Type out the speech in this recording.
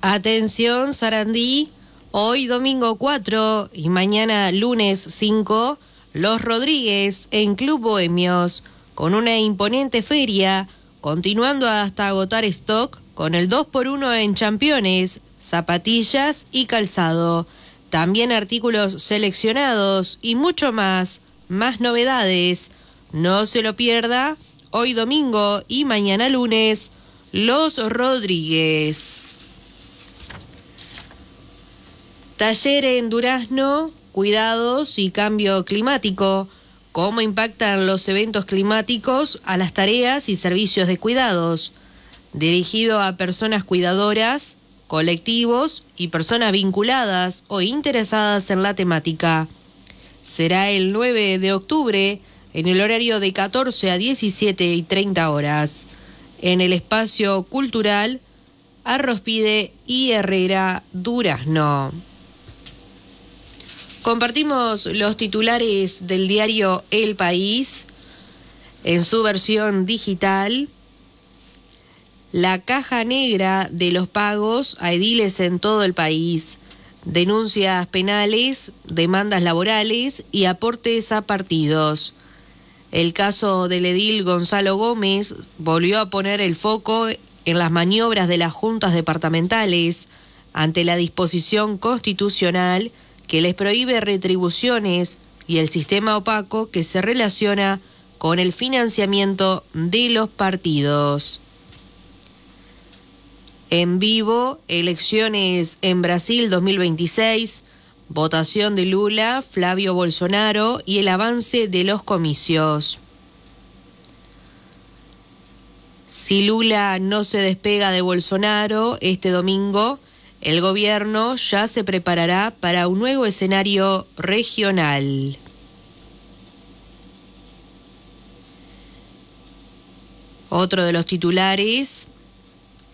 Atención, Sarandí, hoy domingo 4 y mañana lunes 5, Los Rodríguez en Club Bohemios, con una imponente feria, continuando hasta agotar stock con el 2x1 en championes, zapatillas y calzado. También artículos seleccionados y mucho más novedades. No se lo pierda, hoy domingo y mañana lunes, Los Rodríguez. Taller en Durazno, cuidados y cambio climático. ¿Cómo impactan los eventos climáticos a las tareas y servicios de cuidados? Dirigido a personas cuidadoras, colectivos y personas vinculadas o interesadas en la temática. Será el 9 de octubre en el horario de 14 a 17:30 horas, en el espacio cultural Arrospide y Herrera, Durazno. Compartimos los titulares del diario El País en su versión digital. La caja negra de los pagos a ediles en todo el país. Denuncias penales, demandas laborales y aportes a partidos. El caso del edil Gonzalo Gómez volvió a poner el foco en las maniobras de las juntas departamentales ante la disposición constitucional que les prohíbe retribuciones y el sistema opaco que se relaciona con el financiamiento de los partidos. En vivo, elecciones en Brasil 2026, votación de Lula, Flavio Bolsonaro y el avance de los comicios. Si Lula no se despega de Bolsonaro este domingo, el gobierno ya se preparará para un nuevo escenario regional. Otro de los titulares: